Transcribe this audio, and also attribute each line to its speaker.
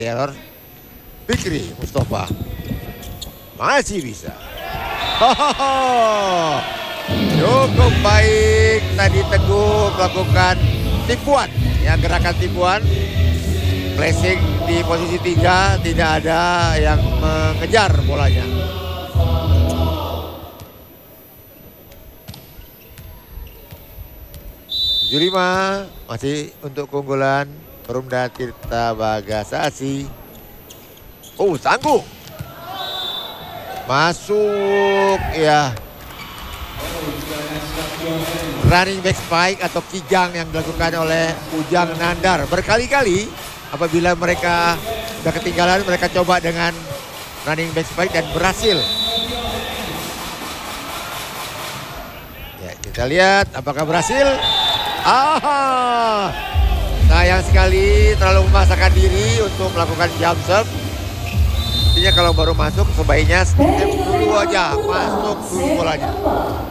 Speaker 1: Error Fikri Mustafa masih bisa. Cukup baik tadi Teguh melakukan tipuan, ya, gerakan tipuan. Flashing di posisi 3, tidak ada yang mengejar bolanya. Julima masih untuk keunggulan Perumda Tirta Bagasasi. Oh, tangguh. Masuk, ya. Running back spike atau kijang yang dilakukan oleh Ujang Nandar. Berkali-kali apabila mereka sudah ketinggalan, mereka coba dengan running back spike dan berhasil. Ya, kita lihat apakah berhasil. Sayang sekali terlalu memaksakan diri untuk melakukan jump serve. Artinya kalau baru masuk sebaiknya step dulu aja, masuk dulu bolanya.